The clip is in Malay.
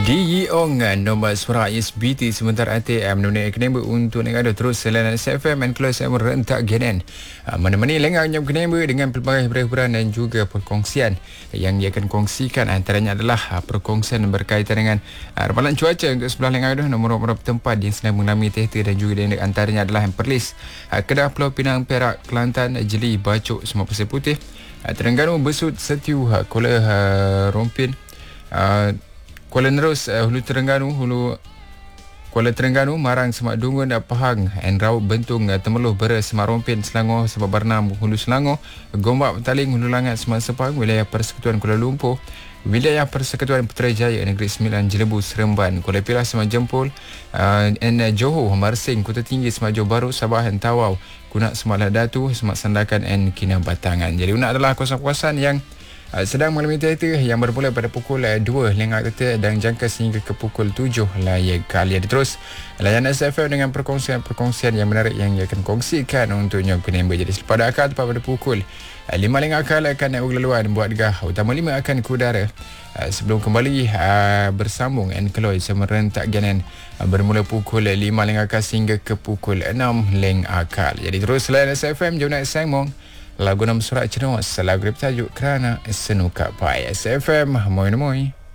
Di Yeong nombor suara SBT sementara ATM mengenai kenapa untuk negara terus selain SFM dan Close M rentak genen. Mana-mana lengah nyam kenapa dengan pelbagai hiburan dan juga perkongsian yang dia akan kongsikan antaranya adalah perkongsian berkaitan dengan ramalan cuaca untuk sebelah lengah nomor-nomor tempat yang sedang mengalami tehta dan juga di antaranya adalah Perlis, Kedah, Pulau Pinang, Perak, Kelantan, Jeli, Bacok, semua Pasir Putih, Terengganu, Besut, Setiu, Kuala Rompin, Kuala Nerus, Hulu Terengganu, Kuala Terengganu, Marang, Semak Dungun, Pahang, Raub, Bentung, Temeloh, Beres, Semak Rompin, Selangor, Sebab Bernam, Hulu Selangor, Gombak, Petaling, Hulu Langat, Semak Sepang, Wilayah Persekutuan Kuala Lumpur, Wilayah Persekutuan Putrajaya, Negeri Sembilan, Jelebu, Seremban, Kuala Pilah, Semak Jempol, Johor, Marsing, Kota Tinggi, Semak Johor Bahru, Sabah dan Tawau, Kunak, Semak Ladatu, Semak Sandakan dan Kinabatangan. Jadi Unak adalah kawasan-kawasan yang sedang mengalami tehta yang bermula pada pukul 2 lengah kata dan jangka sehingga ke pukul 7 layak kali. Ada terus layanan SFM dengan perkongsian yang menarik yang ia akan kongsikan untuk Nyok Penembak. Jadi selepas akal tepat pada pukul 5 lengah akal akan naik laluan buat gah utama 5 akan ke udara sebelum kembali bersambung Enkloid semerentak ganan bermula pukul 5 lengah akal sehingga ke pukul 6 leng akal. Jadi terus layanan SFM jom naik sangmong lagu nama surat cenos lagu bertajuk Kerana Senuka Pai. SFM Moi Moi.